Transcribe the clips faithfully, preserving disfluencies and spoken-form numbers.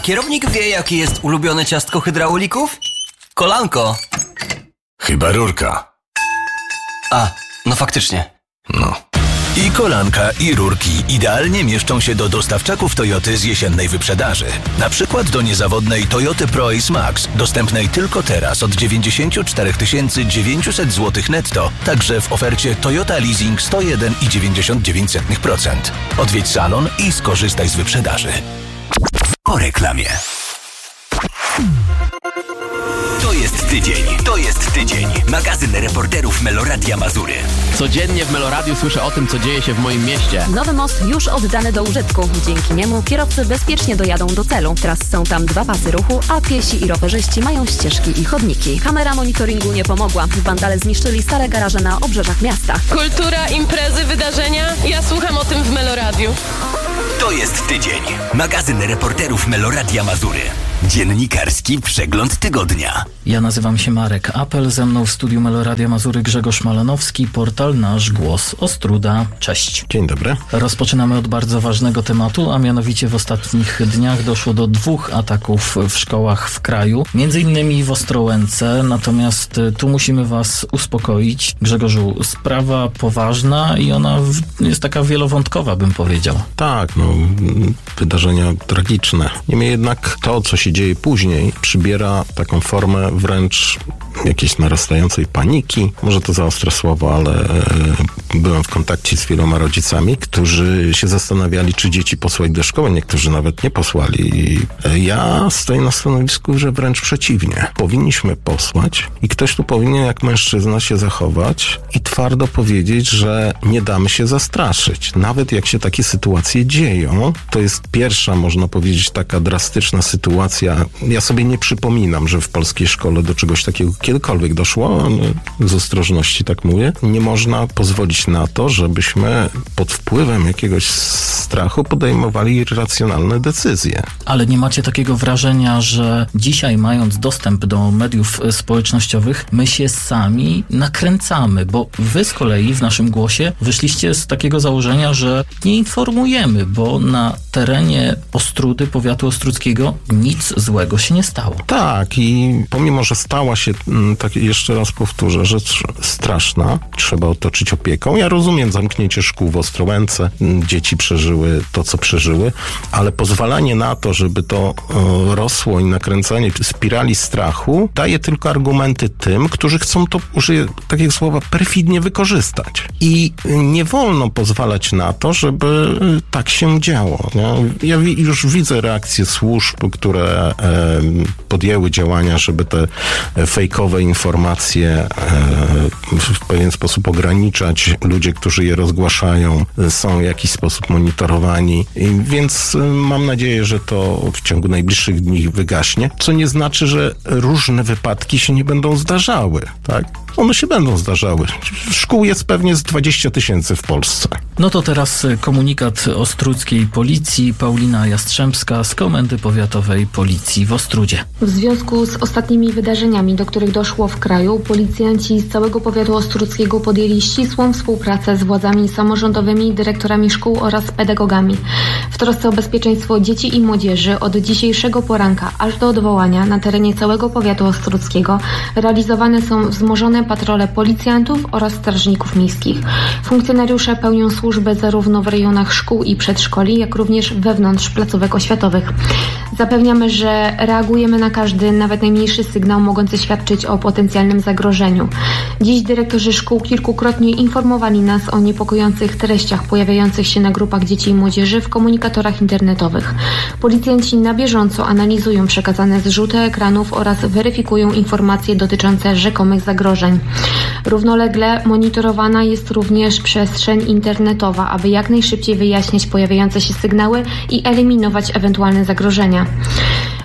Kierownik wie, jakie jest ulubione ciastko hydraulików? Kolanko. Chyba rurka. A, no faktycznie. No. I kolanka, i rurki idealnie mieszczą się do dostawczaków Toyoty z jesiennej wyprzedaży. Na przykład do niezawodnej Toyoty Proace Max, dostępnej tylko teraz od dziewięćdziesiąt cztery tysiące dziewięćset złotych netto, także w ofercie Toyota Leasing sto jeden i dziewięćdziesiąt dziewięć procent. Odwiedź salon i skorzystaj z wyprzedaży. Po reklamie. To jest tydzień, to jest tydzień. Magazyn reporterów Meloradia Mazury. Codziennie w Meloradiu słyszę o tym, co dzieje się w moim mieście. Nowy most już oddany do użytku. Dzięki niemu kierowcy bezpiecznie dojadą do celu. Teraz są tam dwa pasy ruchu, a piesi i rowerzyści mają ścieżki i chodniki. Kamera monitoringu nie pomogła. Wandale zniszczyli stare garaże na obrzeżach miasta. Kultura, imprezy, wydarzenia. Ja słucham o tym w Meloradiu. To jest tydzień. Magazyn reporterów Meloradia Mazury. Dziennikarski przegląd tygodnia. Ja nazywam się Marek Apel, ze mną w studiu Meloradia Mazury Grzegorz Malanowski, portal Nasz Głos Ostróda. Cześć. Dzień dobry. Rozpoczynamy od bardzo ważnego tematu, a mianowicie w ostatnich dniach doszło do dwóch ataków w szkołach w kraju, między innymi w Ostrołęce, natomiast tu musimy was uspokoić. Grzegorzu, sprawa poważna i ona jest taka wielowątkowa, bym powiedział. Tak, no, wydarzenia tragiczne. Niemniej jednak to, co się dzieje później, przybiera taką formę wręcz jakiejś narastającej paniki. Może to za ostre słowo, ale e, byłem w kontakcie z wieloma rodzicami, którzy się zastanawiali, czy dzieci posłać do szkoły. Niektórzy nawet nie posłali. I e, ja stoję na stanowisku, że wręcz przeciwnie. Powinniśmy posłać i ktoś tu powinien jak mężczyzna się zachować i twardo powiedzieć, że nie damy się zastraszyć. Nawet jak się takie sytuacje dzieją, to jest pierwsza, można powiedzieć, taka drastyczna sytuacja. Ja sobie nie przypominam, że w polskiej szkole do czegoś takiego kiedykolwiek doszło, z ostrożności tak mówię. Nie można pozwolić na to, żebyśmy pod wpływem jakiegoś strachu podejmowali irracjonalne decyzje. Ale nie macie takiego wrażenia, że dzisiaj, mając dostęp do mediów społecznościowych, my się sami nakręcamy, bo wy z kolei w naszym głosie wyszliście z takiego założenia, że nie informujemy, bo na terenie Ostródy, powiatu ostródzkiego, nic złego się nie stało. Tak, i pomimo, że stała się, tak jeszcze raz powtórzę, rzecz straszna, trzeba otoczyć opieką. Ja rozumiem zamknięcie szkół w Ostrołęce, dzieci przeżyły to, co przeżyły, ale pozwalanie na to, żeby to e, rosło i nakręcanie spirali strachu, daje tylko argumenty tym, którzy chcą to, użyję takiego słowa, perfidnie wykorzystać. I nie wolno pozwalać na to, żeby tak się działo. Nie? Ja wi- już widzę reakcje służb, które e, podjęły działania, żeby te fejkowe informacje e, w pewien sposób ograniczać. Ludzie, którzy je rozgłaszają, są w jakiś sposób monitorowani. I więc mam nadzieję, że to w ciągu najbliższych dni wygaśnie, co nie znaczy, że różne wypadki się nie będą zdarzały, tak? One się będą zdarzały. Szkół jest pewnie z dwadzieścia tysięcy w Polsce. No to teraz komunikat ostródzkiej policji. Paulina Jastrzębska z Komendy Powiatowej Policji w Ostródzie. W związku z ostatnimi wydarzeniami, do których doszło w kraju, policjanci z całego powiatu ostródzkiego podjęli ścisłą współpracę z władzami samorządowymi, dyrektorami szkół oraz pedagogami. W trosce o bezpieczeństwo dzieci i młodzieży od dzisiejszego poranka aż do odwołania na terenie całego powiatu ostródzkiego realizowane są wzmożone patrole policjantów oraz strażników miejskich. Funkcjonariusze pełnią służbę zarówno w rejonach szkół i przedszkoli, jak również wewnątrz placówek oświatowych. Zapewniamy, że reagujemy na każdy, nawet najmniejszy sygnał mogący świadczyć o potencjalnym zagrożeniu. Dziś dyrektorzy szkół kilkukrotnie informowali nas o niepokojących treściach pojawiających się na grupach dzieci i młodzieży w komunikatorach internetowych. Policjanci na bieżąco analizują przekazane zrzuty ekranów oraz weryfikują informacje dotyczące rzekomych zagrożeń. Równolegle monitorowana jest również przestrzeń internetowa, aby jak najszybciej wyjaśniać pojawiające się sygnały i eliminować ewentualne zagrożenia.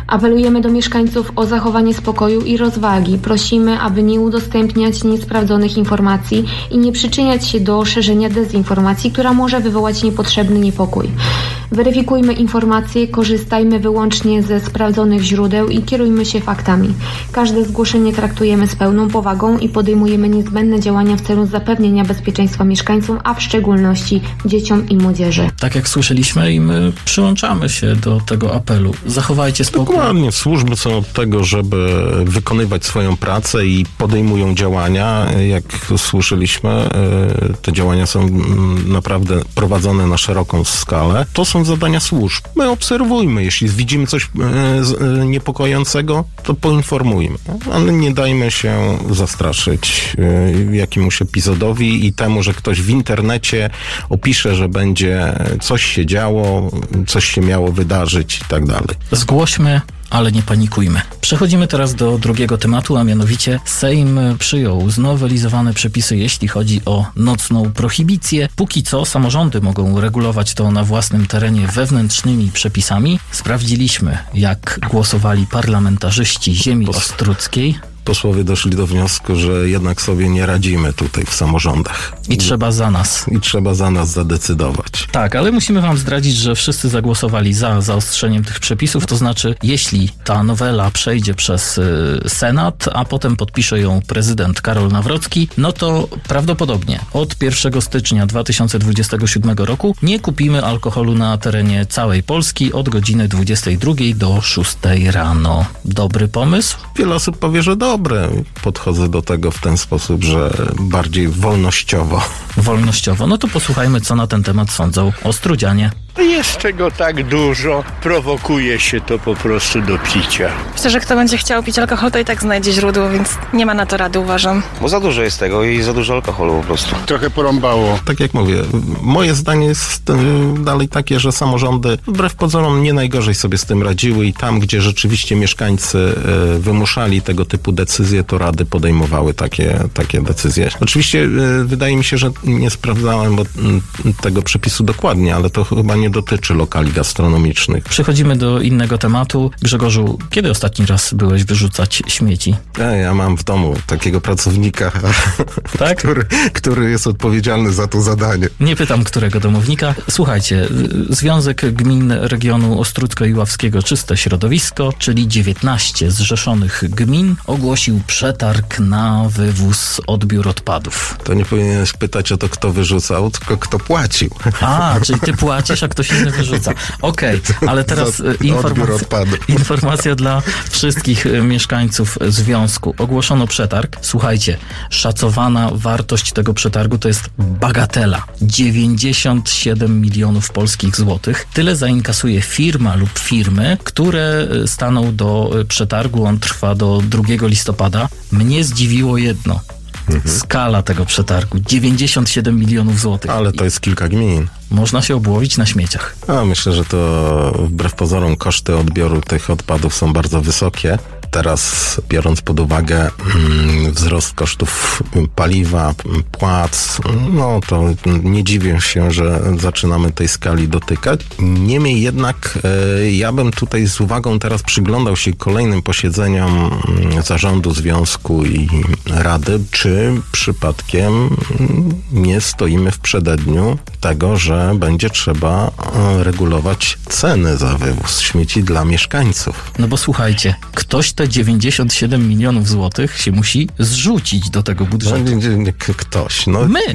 Apelujemy do mieszkańców o zachowanie spokoju i rozwagi. Prosimy, aby nie udostępniać niesprawdzonych informacji i nie przyczyniać się do szerzenia dezinformacji, która może wywołać niepotrzebny niepokój. Weryfikujmy informacje, korzystajmy wyłącznie ze sprawdzonych źródeł i kierujmy się faktami. Każde zgłoszenie traktujemy z pełną powagą i podejmujemy niezbędne działania w celu zapewnienia bezpieczeństwa mieszkańcom, a w szczególności dzieciom i młodzieży. Tak jak słyszeliśmy i my przyłączamy się do tego apelu. Zachowajcie spokój. Dokładnie. Służby są od tego, żeby wykonywać swoją pracę i podejmują działania. Jak słyszeliśmy, te działania są naprawdę prowadzone na szeroką skalę. To są zadania służb. My obserwujmy. Jeśli widzimy coś niepokojącego, to poinformujmy. Ale nie dajmy się zastraszyć jakiemuś epizodowi i temu, że ktoś w internecie opisze, że będzie coś się działo, coś się miało wydarzyć i tak dalej. Zgłośmy, ale nie panikujmy. Przechodzimy teraz do drugiego tematu, a mianowicie Sejm przyjął znowelizowane przepisy, jeśli chodzi o nocną prohibicję. Póki co samorządy mogą regulować to na własnym terenie wewnętrznymi przepisami. Sprawdziliśmy, jak głosowali parlamentarzyści ziemi ostruckiej. Posłowie doszli do wniosku, że jednak sobie nie radzimy tutaj w samorządach. I trzeba za nas. I trzeba za nas zadecydować. Tak, ale musimy wam zdradzić, że wszyscy zagłosowali za zaostrzeniem tych przepisów, to znaczy jeśli ta nowela przejdzie przez y, Senat, a potem podpisze ją prezydent Karol Nawrocki, no to prawdopodobnie od pierwszego stycznia dwa tysiące dwudziestego siódmego roku nie kupimy alkoholu na terenie całej Polski od godziny dwudziestej drugiej do szóstej rano. Dobry pomysł? Wiele osób powie, że dobry. Dobre. Podchodzę do tego w ten sposób, że bardziej wolnościowo. Wolnościowo. No to posłuchajmy, co na ten temat sądzą ostrudzianie. Jest tego tak dużo, prowokuje się to po prostu do picia. Myślę, że kto będzie chciał pić alkohol, to i tak znajdzie źródło, więc nie ma na to rady, uważam. Bo za dużo jest tego i za dużo alkoholu po prostu. Trochę porąbało. Tak jak mówię, moje zdanie jest dalej takie, że samorządy wbrew pozorom nie najgorzej sobie z tym radziły i tam, gdzie rzeczywiście mieszkańcy wymuszali tego typu decyzje, to rady podejmowały takie, takie decyzje. Oczywiście wydaje mi się, że nie sprawdzałem bo, tego przepisu dokładnie, ale to chyba nie dotyczy lokali gastronomicznych. Przechodzimy do innego tematu. Grzegorzu, kiedy ostatni raz byłeś wyrzucać śmieci? Ja, ja mam w domu takiego pracownika, tak? który, który jest odpowiedzialny za to zadanie. Nie pytam, którego domownika. Słuchajcie, Związek Gmin Regionu Ostrucko-Iławskiego Czyste Środowisko, czyli dziewiętnaście zrzeszonych gmin, ogłosił przetarg na wywóz, odbiór odpadów. To nie powinieneś pytać o to, kto wyrzucał, tylko kto płacił. A, czyli ty płacisz, a ktoś inny wyrzuca. Okej, okay, ale teraz informacja, informacja dla wszystkich mieszkańców związku. Ogłoszono przetarg. Słuchajcie, szacowana wartość tego przetargu to jest bagatela. dziewięćdziesiąt siedem milionów polskich złotych. Tyle zainkasuje firma lub firmy, które staną do przetargu. On trwa do drugiego listopada. Mnie zdziwiło jedno. Mhm. Skala tego przetargu. dziewięćdziesiąt siedem milionów złotych. Ale to jest kilka gmin. Można się obłowić na śmieciach. A myślę, że to wbrew pozorom koszty odbioru tych odpadów są bardzo wysokie. Teraz, biorąc pod uwagę mm, wzrost kosztów paliwa, płac, no to nie dziwię się, że zaczynamy tej skali dotykać. Niemniej jednak e, ja bym tutaj z uwagą teraz przyglądał się kolejnym posiedzeniom zarządu związku i rady, czy przypadkiem nie stoimy w przededniu tego, że będzie trzeba regulować ceny za wywóz śmieci dla mieszkańców. No bo słuchajcie, ktoś te dziewięćdziesiąt siedem milionów złotych się musi zrzucić do tego budżetu. No, nie, nie, ktoś. No. My.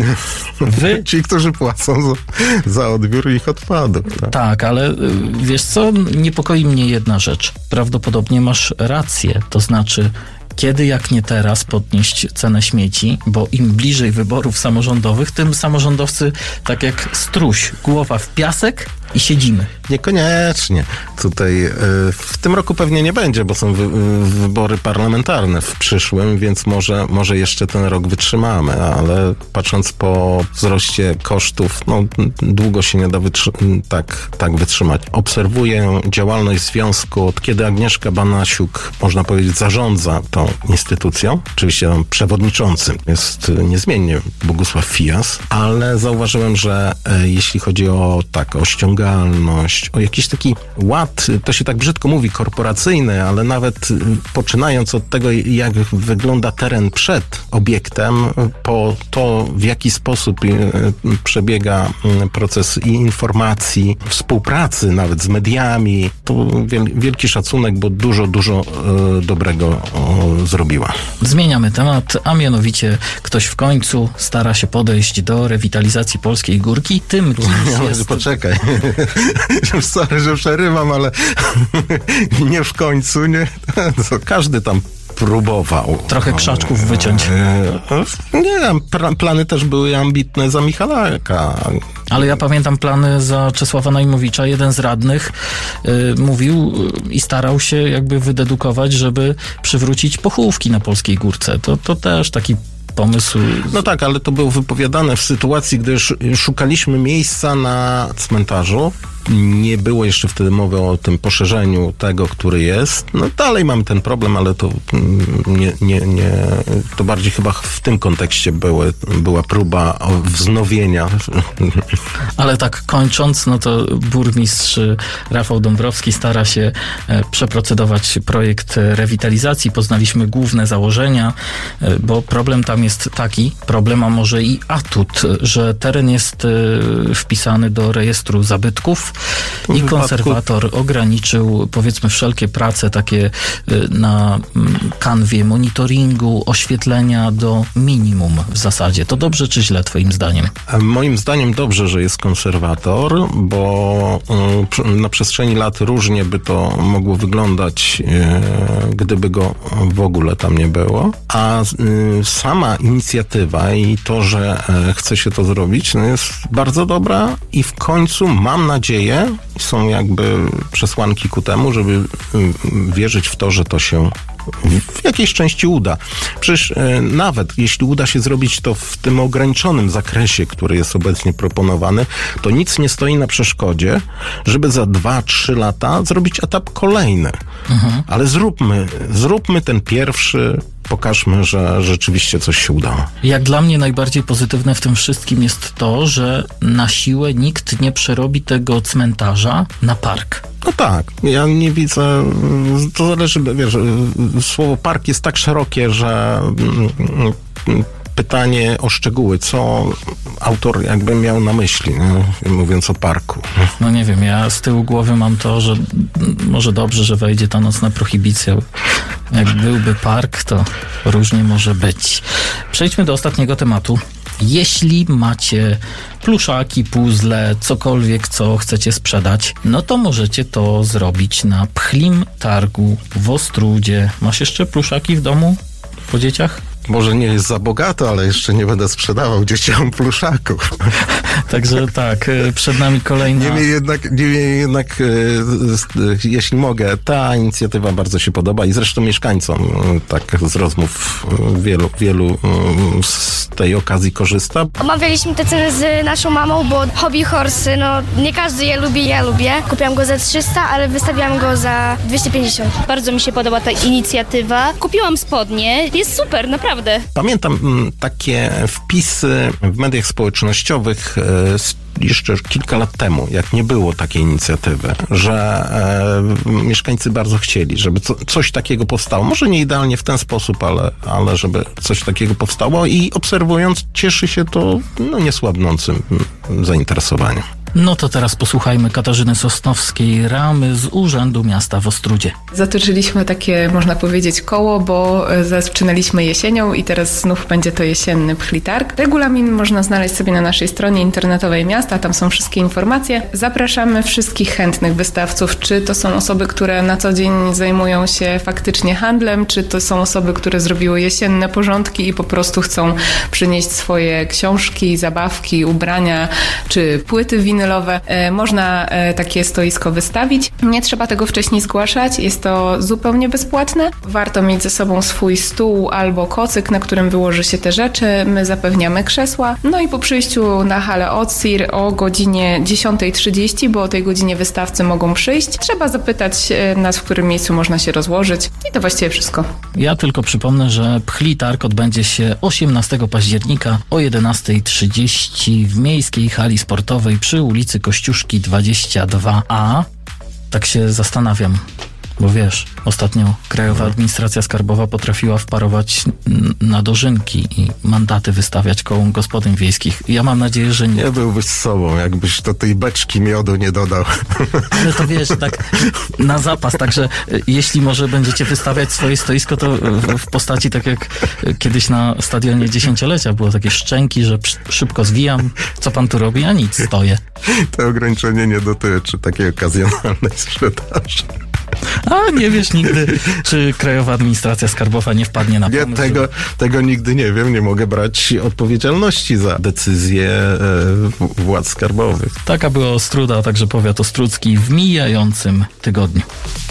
Wy. Ci, którzy płacą za, za odbiór ich odpadów. Tak? tak, ale wiesz co? Niepokoi mnie jedna rzecz. Prawdopodobnie masz rację. To znaczy, kiedy jak nie teraz podnieść cenę śmieci, bo im bliżej wyborów samorządowych, tym samorządowcy tak jak struś, głowa w piasek i siedzimy. Niekoniecznie. Tutaj y, w tym roku pewnie nie będzie, bo są wy, y, wybory parlamentarne w przyszłym, więc może, może jeszcze ten rok wytrzymamy, ale patrząc po wzroście kosztów, no długo się nie da wytrzy- tak, tak wytrzymać. Obserwuję działalność związku, od kiedy Agnieszka Banasiuk, można powiedzieć, zarządza tą instytucją. Oczywiście tam przewodniczącym jest niezmiennie Bogusław Fijas, ale zauważyłem, że y, jeśli chodzi o tak, o ściągalność, dbałość o jakiś taki ład, to się tak brzydko mówi, korporacyjny, ale nawet poczynając od tego, jak wygląda teren przed obiektem, po to, w jaki sposób przebiega proces i informacji, współpracy nawet z mediami, to wielki szacunek, bo dużo, dużo dobrego zrobiła. Zmieniamy temat, a mianowicie ktoś w końcu stara się podejść do rewitalizacji Polskiej Górki. Tym kimś ja jest... Poczekaj. Sorry, że przerywam, ale nie w końcu, nie. To każdy tam próbował. Trochę krzaczków wyciąć. Nie, plany też były ambitne za Michalaka. Ale ja pamiętam plany za Czesława Najmowicza. Jeden z radnych y, mówił y, i starał się jakby wydedukować, żeby przywrócić pochówki na Polskiej Górce. To, to też taki pomysł. No tak, ale to było wypowiadane w sytuacji, gdy szukaliśmy miejsca na cmentarzu. Nie było jeszcze wtedy mowy o tym poszerzeniu tego, który jest. No dalej mamy ten problem, ale to nie, nie, nie to bardziej chyba w tym kontekście były, była próba wznowienia. Ale tak kończąc, no to burmistrz Rafał Dąbrowski stara się przeprocedować projekt rewitalizacji. Poznaliśmy główne założenia, bo problem tam jest taki, problem, a może i atut, że teren jest wpisany do rejestru zabytków i konserwator ograniczył, powiedzmy, wszelkie prace takie na kanwie monitoringu, oświetlenia do minimum w zasadzie. To dobrze czy źle twoim zdaniem? Moim zdaniem dobrze, że jest konserwator, bo na przestrzeni lat różnie by to mogło wyglądać, gdyby go w ogóle tam nie było. A sama inicjatywa i to, że chce się to zrobić, no jest bardzo dobra i w końcu mam nadzieję, są jakby przesłanki ku temu, żeby wierzyć w to, że to się w jakiejś części uda. Przecież nawet jeśli uda się zrobić to w tym ograniczonym zakresie, który jest obecnie proponowany, to nic nie stoi na przeszkodzie, żeby za dwa, trzy lata zrobić etap kolejny. Mhm. Ale zróbmy, zróbmy ten pierwszy, pokażmy, że rzeczywiście coś się udało. Jak dla mnie najbardziej pozytywne w tym wszystkim jest to, że na siłę nikt nie przerobi tego cmentarza na park. No tak, ja nie widzę, to zależy, wiesz, słowo park jest tak szerokie, że pytanie o szczegóły, co autor jakby miał na myśli, nie? Mówiąc o parku. No nie wiem, ja z tyłu głowy mam to, że może dobrze, że wejdzie ta nocna prohibicja. Jak byłby park, to różnie może być. Przejdźmy do ostatniego tematu. Jeśli macie pluszaki, puzzle, cokolwiek, co chcecie sprzedać, no to możecie to zrobić na Pchlim Targu w Ostródzie. Masz jeszcze pluszaki w domu po dzieciach? Może nie jest za bogato, ale jeszcze nie będę sprzedawał dzieciom pluszaków. Także tak, przed nami kolejna... Niemniej jednak, niemniej jednak jeśli mogę, ta inicjatywa bardzo się podoba i zresztą mieszkańcom tak z rozmów wielu, wielu z tej okazji korzysta. Omawialiśmy te ceny z naszą mamą, bo hobby horsy, no nie każdy je lubi, ja lubię. Kupiłam go za trzysta, ale wystawiłam go za dwieście pięćdziesiąt. Bardzo mi się podoba ta inicjatywa. Kupiłam spodnie, jest super, naprawdę. Pamiętam m, takie wpisy w mediach społecznościowych e, jeszcze kilka lat temu, jak nie było takiej inicjatywy, że e, mieszkańcy bardzo chcieli, żeby co, coś takiego powstało. Może nie idealnie w ten sposób, ale, ale żeby coś takiego powstało i obserwując cieszy się to no, niesłabnącym zainteresowaniem. No to teraz posłuchajmy Katarzyny Sosnowskiej, ramy z Urzędu Miasta w Ostródzie. Zatoczyliśmy takie, można powiedzieć, koło, bo zaczynaliśmy jesienią i teraz znów będzie to jesienny Pchli Targ. Regulamin można znaleźć sobie na naszej stronie internetowej miasta, tam są wszystkie informacje. Zapraszamy wszystkich chętnych wystawców, czy to są osoby, które na co dzień zajmują się faktycznie handlem, czy to są osoby, które zrobiły jesienne porządki i po prostu chcą przynieść swoje książki, zabawki, ubrania, czy płyty winylowe. Można takie stoisko wystawić. Nie trzeba tego wcześniej zgłaszać. Jest to zupełnie bezpłatne. Warto mieć ze sobą swój stół albo kocyk, na którym wyłoży się te rzeczy. My zapewniamy krzesła. No i po przyjściu na halę Otsir o godzinie dziesiąta trzydzieści, bo o tej godzinie wystawcy mogą przyjść. Trzeba zapytać nas, w którym miejscu można się rozłożyć. I to właściwie wszystko. Ja tylko przypomnę, że Pchli Targ odbędzie się osiemnastego października o jedenasta trzydzieści w Miejskiej Hali Sportowej przy ulicy Kościuszki dwadzieścia dwa A. Tak się zastanawiam, bo wiesz, ostatnio Krajowa Administracja Skarbowa potrafiła wparować na dożynki i mandaty wystawiać kołom gospodyń wiejskich. Ja mam nadzieję, że nie. Nie byłbyś z sobą, jakbyś do tej beczki miodu nie dodał. Ale to wiesz, tak na zapas, także jeśli może będziecie wystawiać swoje stoisko, to w postaci tak jak kiedyś na stadionie dziesięciolecia było takie szczęki, że szybko zwijam, co pan tu robi, a nic, stoję. To ograniczenie nie dotyczy takiej okazjonalnej sprzedaży. A nie wiesz nigdy, czy Krajowa Administracja Skarbowa nie wpadnie na pomysł. Nie, tego, tego nigdy nie wiem, nie mogę brać odpowiedzialności za decyzje e, władz skarbowych. Taka była Ostróda, a także powiat ostródzki w mijającym tygodniu.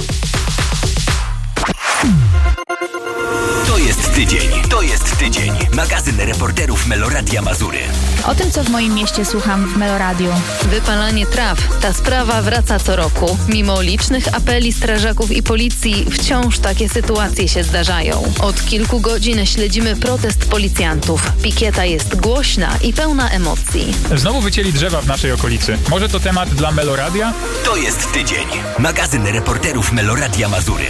To jest tydzień, to jest tydzień. Magazyn reporterów Meloradia Mazury. O tym, co w moim mieście słucham w Meloradiu. Wypalanie traw. Ta sprawa wraca co roku. Mimo licznych apeli strażaków i policji, wciąż takie sytuacje się zdarzają. Od kilku godzin śledzimy protest policjantów. Pikieta jest głośna i pełna emocji. Znowu wycięli drzewa w naszej okolicy. Może to temat dla Meloradia? To jest tydzień. Magazyn reporterów Meloradia Mazury.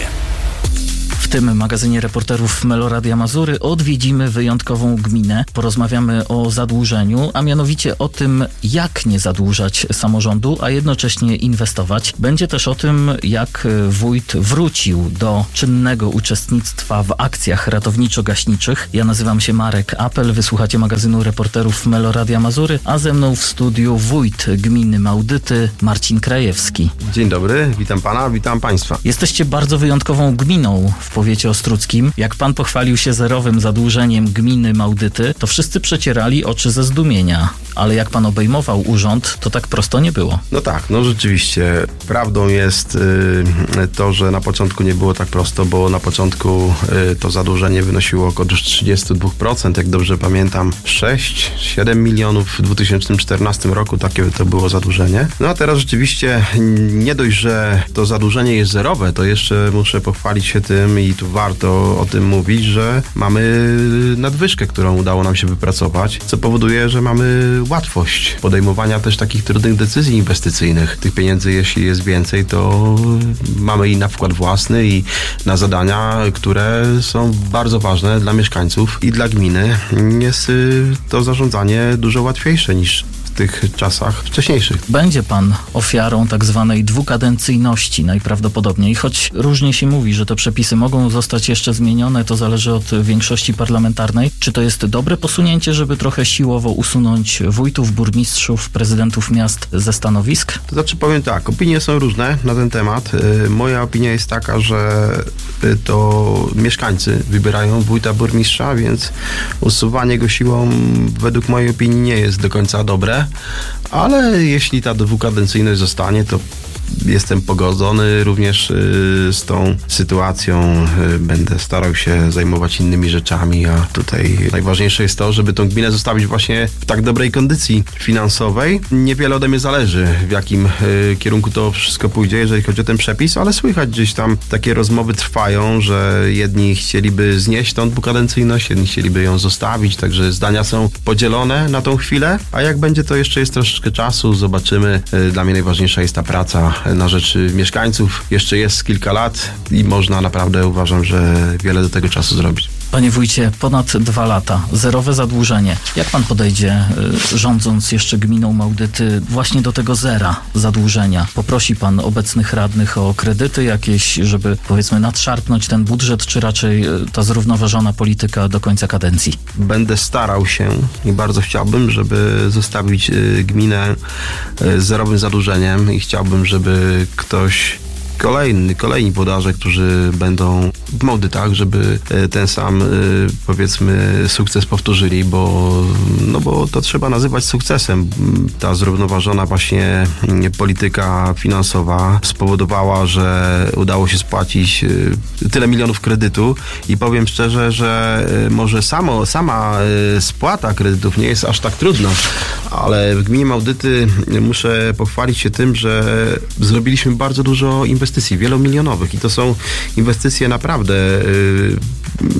W tym magazynie reporterów Meloradia Mazury odwiedzimy wyjątkową gminę. Porozmawiamy o zadłużeniu, a mianowicie o tym, jak nie zadłużać samorządu, a jednocześnie inwestować. Będzie też o tym, jak wójt wrócił do czynnego uczestnictwa w akcjach ratowniczo-gaśniczych. Ja nazywam się Marek Apel, wysłuchacie magazynu reporterów Meloradia Mazury, a ze mną w studiu wójt gminy Małdyty, Marcin Krajewski. Dzień dobry, witam pana, witam państwa. Jesteście bardzo wyjątkową gminą w powiecie ostródzkim. Jak pan pochwalił się zerowym zadłużeniem gminy Małdyty, to wszyscy przecierali oczy ze zdumienia. Ale jak pan obejmował urząd, to tak prosto nie było. No tak, no rzeczywiście. Prawdą jest y, to, że na początku nie było tak prosto, bo na początku y, to zadłużenie wynosiło około trzydzieści dwa procent, jak dobrze pamiętam, sześć siedem milionów w dwa tysiące czternastym roku takie to było zadłużenie. No a teraz rzeczywiście nie dość, że to zadłużenie jest zerowe, to jeszcze muszę pochwalić się tym i tu warto o tym mówić, że mamy nadwyżkę, którą udało nam się wypracować, co powoduje, że mamy łatwość podejmowania też takich trudnych decyzji inwestycyjnych. Tych pieniędzy, jeśli jest więcej, to mamy i na wkład własny, i na zadania, które są bardzo ważne dla mieszkańców i dla gminy. Jest to zarządzanie dużo łatwiejsze niż w tych czasach wcześniejszych. Będzie pan ofiarą tak zwanej dwukadencyjności najprawdopodobniej, choć różnie się mówi, że te przepisy mogą zostać jeszcze zmienione, to zależy od większości parlamentarnej. Czy to jest dobre posunięcie, żeby trochę siłowo usunąć wójtów, burmistrzów, prezydentów miast ze stanowisk? To znaczy powiem tak, opinie są różne na ten temat. Moja opinia jest taka, że to mieszkańcy wybierają wójta, burmistrza, więc usuwanie go siłą według mojej opinii nie jest do końca dobre. Ale jeśli ta dwukadencyjność zostanie, to jestem pogodzony również y, z tą sytuacją. Y, będę starał się zajmować innymi rzeczami, a tutaj najważniejsze jest to, żeby tą gminę zostawić właśnie w tak dobrej kondycji finansowej. Niewiele ode mnie zależy, w jakim y, kierunku to wszystko pójdzie, jeżeli chodzi o ten przepis, ale słychać gdzieś tam takie rozmowy trwają, że jedni chcieliby znieść tą dwukadencyjność, jedni chcieliby ją zostawić, także zdania są podzielone na tą chwilę, a jak będzie, to jeszcze jest troszeczkę czasu, zobaczymy. Y, dla mnie najważniejsza jest ta praca na rzecz mieszkańców. Jeszcze jest kilka lat i można naprawdę, uważam, że wiele do tego czasu zrobić. Panie wójcie, ponad dwa lata, zerowe zadłużenie. Jak pan podejdzie, y, rządząc jeszcze gminą Małdyty, właśnie do tego zera zadłużenia? Poprosi pan obecnych radnych o kredyty jakieś, żeby powiedzmy nadszarpnąć ten budżet, czy raczej y, ta zrównoważona polityka do końca kadencji? Będę starał się i bardzo chciałbym, żeby zostawić y, gminę y, zerowym zadłużeniem i chciałbym, żeby ktoś Kolejny, kolejni włodarze, którzy będą w Małdytach, żeby ten sam, powiedzmy, sukces powtórzyli, bo, no bo to trzeba nazywać sukcesem. Ta zrównoważona właśnie polityka finansowa spowodowała, że udało się spłacić tyle milionów kredytu i powiem szczerze, że może samo, sama spłata kredytów nie jest aż tak trudna, ale w gminie Małdyty muszę pochwalić się tym, że zrobiliśmy bardzo dużo inwestycji, wielomilionowych i to są inwestycje naprawdę yy,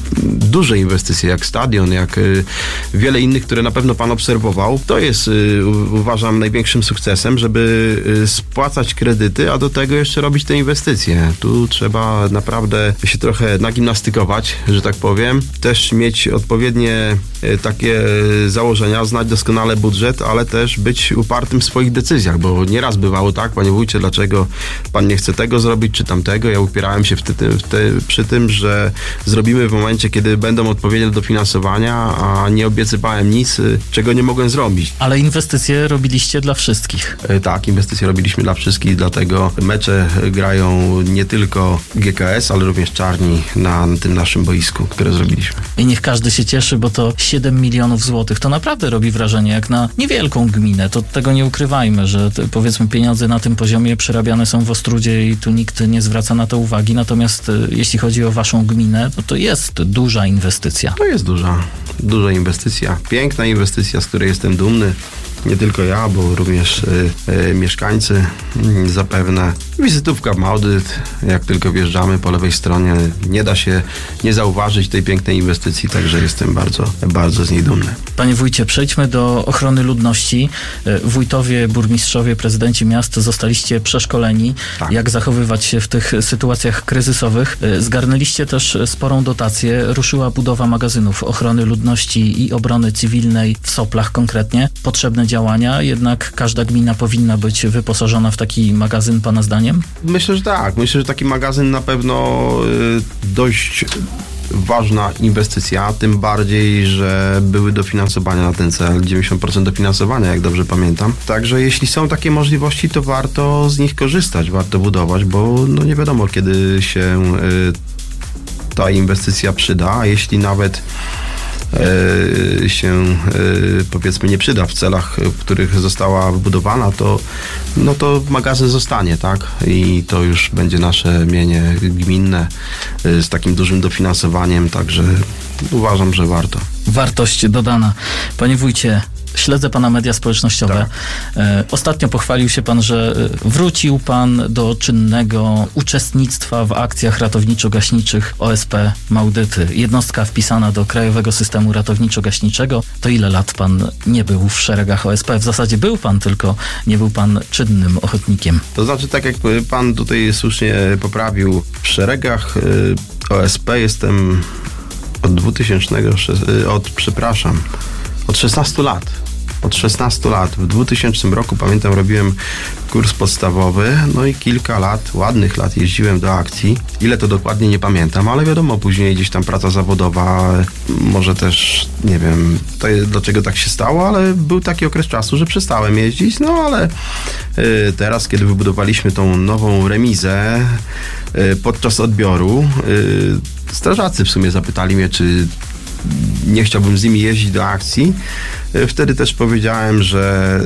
duże inwestycje, jak stadion, jak wiele innych, które na pewno pan obserwował. To jest, uważam, największym sukcesem, żeby spłacać kredyty, a do tego jeszcze robić te inwestycje. Tu trzeba naprawdę się trochę nagimnastykować, że tak powiem. Też mieć odpowiednie takie założenia, znać doskonale budżet, ale też być upartym w swoich decyzjach, bo nieraz bywało tak, panie wójcie, dlaczego pan nie chce tego zrobić, czy tamtego. Ja upierałem się w te, w te, przy tym, że zrobimy w momencie, kiedy będą odpowiednie dofinansowania, a nie obiecywałem nic, czego nie mogłem zrobić. Ale inwestycje robiliście dla wszystkich. Tak, inwestycje robiliśmy dla wszystkich, dlatego mecze grają nie tylko G K S, ale również Czarni na tym naszym boisku, które zrobiliśmy. I niech każdy się cieszy, bo to siedem milionów złotych. To naprawdę robi wrażenie, jak na niewielką gminę. To tego nie ukrywajmy, że te, powiedzmy pieniądze na tym poziomie przerabiane są w Ostródzie i tu nikt nie zwraca na to uwagi. Natomiast jeśli chodzi o waszą gminę, to to jest duża inwestycja. To jest duża, duża inwestycja. Piękna inwestycja, z której jestem dumny. Nie tylko ja, bo również y, y, mieszkańcy y, zapewne. Wizytówka w Maudyt, jak tylko wjeżdżamy po lewej stronie, nie da się nie zauważyć tej pięknej inwestycji, także jestem bardzo, bardzo z niej dumny. Panie wójcie, przejdźmy do ochrony ludności. Wójtowie, burmistrzowie, prezydenci miast zostaliście przeszkoleni, tak. jak zachowywać się w tych sytuacjach kryzysowych. Zgarnęliście też sporą dotację. Ruszyła budowa magazynów ochrony ludności i obrony cywilnej w Soplach konkretnie. Potrzebne działania, jednak każda gmina powinna być wyposażona w taki magazyn, pana zdaniem? Myślę, że tak. Myślę, że taki magazyn na pewno y, dość ważna inwestycja, tym bardziej, że były dofinansowania na ten cel, dziewięćdziesiąt procent dofinansowania, jak dobrze pamiętam. Także jeśli są takie możliwości, to warto z nich korzystać, warto budować, bo no nie wiadomo, kiedy się y, ta inwestycja przyda, a jeśli nawet się powiedzmy nie przyda w celach, w których została wybudowana, to no to magazyn zostanie, tak? I to już będzie nasze mienie gminne z takim dużym dofinansowaniem, także uważam, że warto. Wartość dodana. Panie wójcie, śledzę pana media społecznościowe. Tak. Ostatnio pochwalił się pan, że wrócił pan do czynnego uczestnictwa w akcjach ratowniczo-gaśniczych O S P Maudyty. Jednostka wpisana do Krajowego Systemu Ratowniczo-Gaśniczego. To ile lat pan nie był w szeregach O S P? W zasadzie był pan, tylko nie był pan czynnym ochotnikiem. To znaczy, tak jak pan tutaj słusznie poprawił, w szeregach O S P jestem od dwutysięcznego, od, przepraszam, od szesnastu lat. Od szesnastu lat. W dwutysięcznym roku, pamiętam, robiłem kurs podstawowy, no i kilka lat, ładnych lat jeździłem do akcji. Ile to dokładnie nie pamiętam, ale wiadomo, później gdzieś tam praca zawodowa, może też, nie wiem, to jest, dlaczego tak się stało, ale był taki okres czasu, że przestałem jeździć, no ale y, teraz, kiedy wybudowaliśmy tą nową remizę, y, podczas odbioru, y, strażacy w sumie zapytali mnie, czy nie chciałbym z nimi jeździć do akcji. Wtedy też powiedziałem, że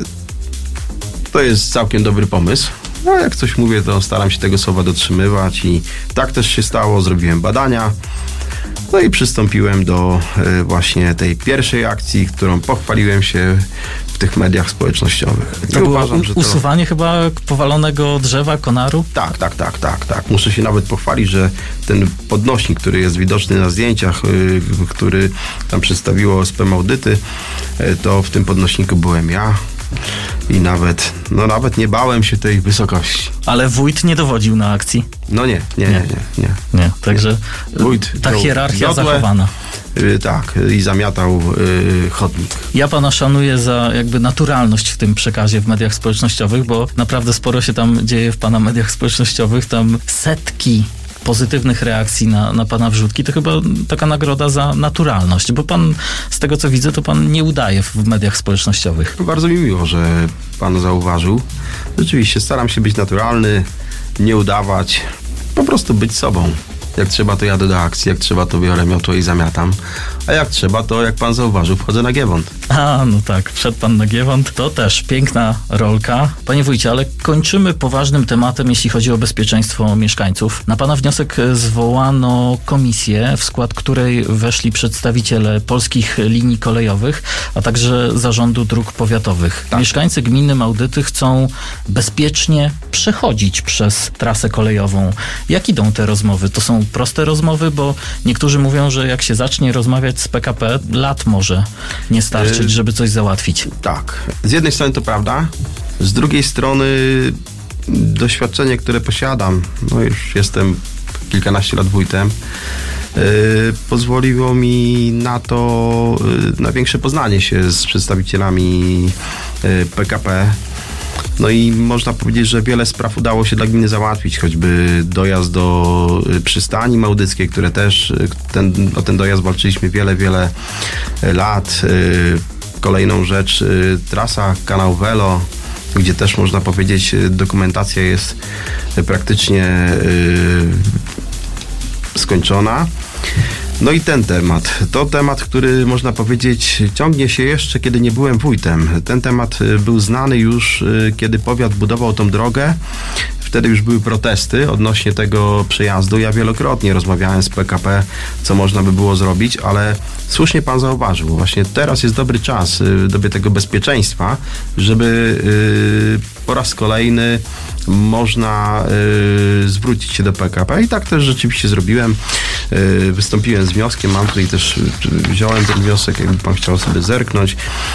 to jest całkiem dobry pomysł. No jak coś mówię, to staram się tego słowa dotrzymywać i tak też się stało. Zrobiłem badania. No i przystąpiłem do właśnie tej pierwszej akcji, którą pochwaliłem się w tych mediach społecznościowych. To było uważam, że to... usuwanie chyba powalonego drzewa, konaru? Tak, tak, tak, tak, tak. Muszę się nawet pochwalić, że ten podnośnik, który jest widoczny na zdjęciach, yy, który tam przedstawiło O S P Maudyty, yy, to w tym podnośniku byłem ja. I nawet, no nawet nie bałem się tej wysokości. Ale wójt nie dowodził na akcji? No nie, nie, nie, nie. Nie, nie. Także wójt ta hierarchia jodłę, zachowana. Yy, tak, i zamiatał yy, chodnik. Ja pana szanuję za jakby naturalność w tym przekazie w mediach społecznościowych, bo naprawdę sporo się tam dzieje w pana mediach społecznościowych. Tam setki pozytywnych reakcji na, na pana wrzutki, to chyba taka nagroda za naturalność, bo pan, z tego co widzę, to pan nie udaje w mediach społecznościowych. Bardzo mi miło, że pan zauważył. Rzeczywiście staram się być naturalny, nie udawać, po prostu być sobą. Jak trzeba, to jadę do akcji, jak trzeba, to biorę miotło i zamiatam. A jak trzeba, to jak pan zauważył, wchodzę na Giewont. A, no tak, wszedł pan na Giewont. To też piękna rolka. Panie wójcie, ale kończymy poważnym tematem, jeśli chodzi o bezpieczeństwo mieszkańców. Na pana wniosek zwołano komisję, w skład której weszli przedstawiciele polskich linii kolejowych, a także zarządu dróg powiatowych. Tak. Mieszkańcy gminy Maudyty chcą bezpiecznie przechodzić przez trasę kolejową. Jak idą te rozmowy? To są proste rozmowy, bo niektórzy mówią, że jak się zacznie rozmawiać z P K P, lat może nie starczyć, żeby coś załatwić. Tak. Z jednej strony to prawda, z drugiej strony doświadczenie, które posiadam, no już jestem kilkanaście lat wójtem, yy, pozwoliło mi na to, yy, na większe poznanie się z przedstawicielami yy, P K P. No i można powiedzieć, że wiele spraw udało się dla gminy załatwić, choćby dojazd do przystani małdyckiej, które też, ten, o ten dojazd walczyliśmy wiele, wiele lat. Kolejną rzecz, trasa kanał Velo, gdzie też można powiedzieć, dokumentacja jest praktycznie skończona. No i ten temat, to temat, który można powiedzieć ciągnie się jeszcze, kiedy nie byłem wójtem. Ten temat był znany już, kiedy powiat budował tą drogę. Wtedy już były protesty odnośnie tego przejazdu. Ja wielokrotnie rozmawiałem z P K P, co można by było zrobić, ale słusznie pan zauważył, właśnie teraz jest dobry czas w dobie tego bezpieczeństwa, żeby po raz kolejny można zwrócić się do P K P i tak też rzeczywiście zrobiłem. Wystąpiłem z wnioskiem, mam tutaj też, wziąłem ten wniosek, jakby pan chciał sobie zerknąć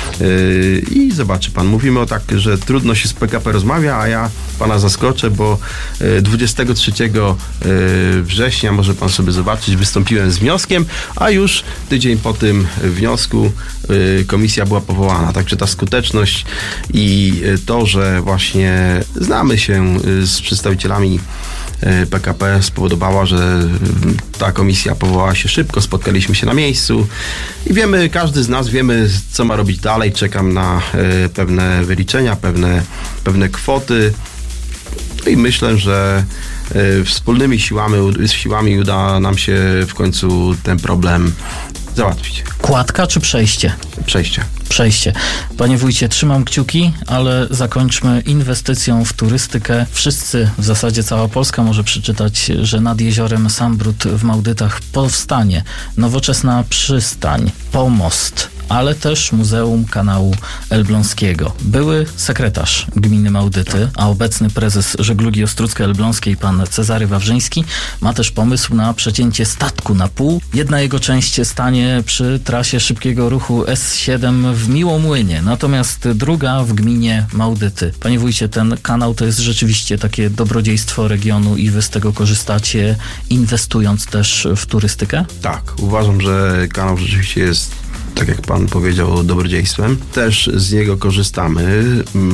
i zobaczy pan, mówimy o tak, że trudno się z P K P rozmawia, a ja pana zaskoczę, bo dwudziestego trzeciego września, może pan sobie zobaczyć, wystąpiłem z wnioskiem, a już tydzień po tym wniosku komisja była powołana. Także ta skuteczność i to, że właśnie znamy się z przedstawicielami P K P, spowodowała, że ta komisja powołała się szybko, spotkaliśmy się na miejscu i wiemy, każdy z nas wiemy, co ma robić dalej. Czekam na pewne wyliczenia, pewne, pewne kwoty i myślę, że wspólnymi siłami, siłami uda nam się w końcu ten problem załatwić. Kładka czy przejście? Przejście. Przejście. Panie wójcie, trzymam kciuki, ale zakończmy inwestycją w turystykę. Wszyscy, w zasadzie cała Polska może przeczytać, że nad jeziorem Sambród w Małdytach powstanie nowoczesna przystań, pomost, ale też Muzeum Kanału Elbląskiego. Były sekretarz gminy Małdyty, a obecny prezes Żeglugi Ostródzko-Elbląskiej, pan Cezary Wawrzyński, ma też pomysł na przecięcie statku na pół. Jedna jego część stanie przy trasie szybkiego ruchu S siedem w Miłomłynie, natomiast druga w gminie Małdyty. Panie wójcie, ten kanał to jest rzeczywiście takie dobrodziejstwo regionu i wy z tego korzystacie, inwestując też w turystykę? Tak, uważam, że kanał rzeczywiście jest, tak jak pan powiedział, dobrodziejstwem. Też z niego korzystamy.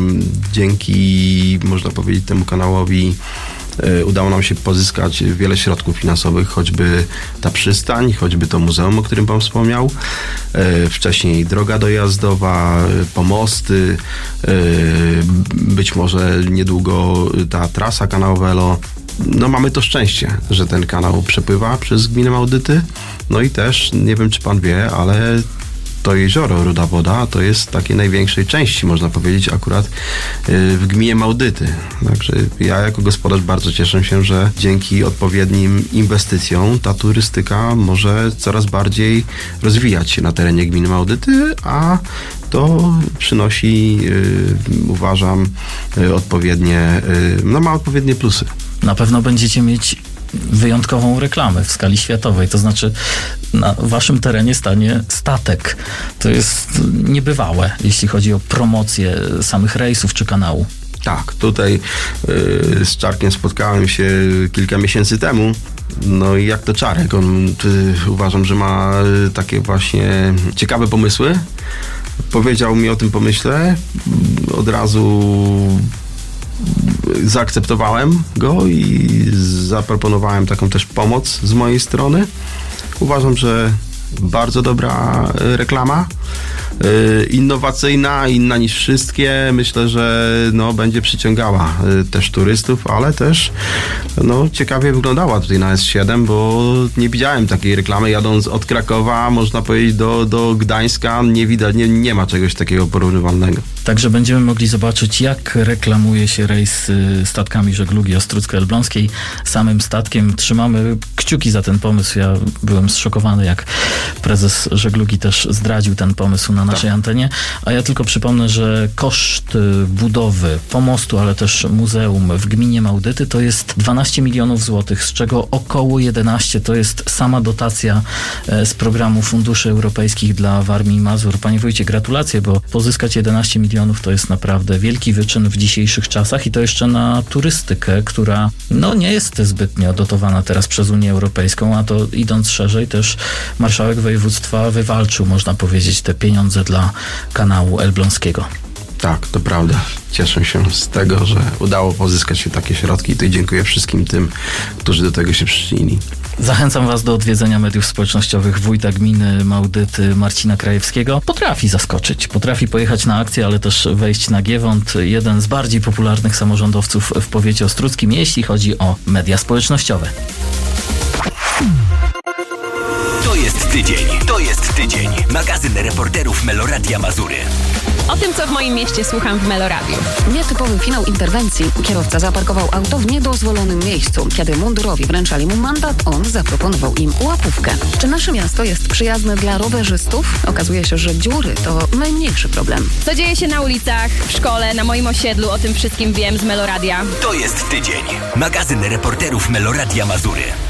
Dzięki, można powiedzieć, temu kanałowi udało nam się pozyskać wiele środków finansowych, choćby ta przystań, choćby to muzeum, o którym pan wspomniał. Wcześniej droga dojazdowa, pomosty, być może niedługo ta trasa kanał Velo. No mamy to szczęście, że ten kanał przepływa przez gminę Małdyty. No i też, nie wiem czy pan wie, ale to jezioro Ruda Woda to jest takiej największej części, można powiedzieć, akurat w gminie Małdyty. Także ja jako gospodarz bardzo cieszę się, że dzięki odpowiednim inwestycjom ta turystyka może coraz bardziej rozwijać się na terenie gminy Małdyty, a to przynosi, yy, uważam, yy, odpowiednie, yy, no ma odpowiednie plusy. Na pewno będziecie mieć wyjątkową reklamę w skali światowej, to znaczy na waszym terenie stanie statek. To jest niebywałe, jeśli chodzi o promocję samych rejsów czy kanału. Tak, tutaj yy, z Czarkiem spotkałem się kilka miesięcy temu. No i jak to Czarek, on y, uważam, że ma y, takie właśnie ciekawe pomysły. Powiedział mi o tym pomyśle, od razu zaakceptowałem go i zaproponowałem taką też pomoc z mojej strony. Uważam, że bardzo dobra reklama, innowacyjna, inna niż wszystkie. Myślę, że no, będzie przyciągała też turystów, ale też no, ciekawie wyglądała tutaj na S siedem, bo nie widziałem takiej reklamy. Jadąc od Krakowa, można powiedzieć, do, do Gdańska, nie widać, nie, nie ma czegoś takiego porównywalnego. Także będziemy mogli zobaczyć, jak reklamuje się rejs statkami Żeglugi Ostródzko-Elbląskiej. Samym statkiem trzymamy kciuki za ten pomysł. Ja byłem zszokowany, jak prezes Żeglugi też zdradził ten pomysł. pomysł na naszej tak. antenie. A ja tylko przypomnę, że koszt budowy pomostu, ale też muzeum w gminie Małdyty to jest dwanaście milionów złotych, z czego około jedenaście to jest sama dotacja z programu Funduszy Europejskich dla Warmii i Mazur. Panie wójcie, gratulacje, bo pozyskać jedenaście milionów to jest naprawdę wielki wyczyn w dzisiejszych czasach i to jeszcze na turystykę, która no nie jest zbytnio dotowana teraz przez Unię Europejską, a to idąc szerzej też marszałek województwa wywalczył, można powiedzieć, te pieniądze dla kanału elbląskiego. Tak, to prawda. Cieszę się z tego, że udało pozyskać się takie środki i dziękuję wszystkim tym, którzy do tego się przyczynili. Zachęcam was do odwiedzenia mediów społecznościowych wójta gminy Małdyty Marcina Krajewskiego. Potrafi zaskoczyć, potrafi pojechać na akcję, ale też wejść na Giewont. Jeden z bardziej popularnych samorządowców w powiecie ostródzkim, jeśli chodzi o media społecznościowe. To jest tydzień, to jest tydzień. Magazyn reporterów Meloradia Mazury. O tym, co w moim mieście słucham w Meloradiu. Nietypowy finał interwencji. Kierowca zaparkował auto w niedozwolonym miejscu. Kiedy mundurowi wręczali mu mandat, on zaproponował im łapówkę. Czy nasze miasto jest przyjazne dla rowerzystów? Okazuje się, że dziury to najmniejszy problem. Co dzieje się na ulicach, w szkole, na moim osiedlu, o tym wszystkim wiem z Meloradia. To jest tydzień. Magazyn reporterów Meloradia Mazury.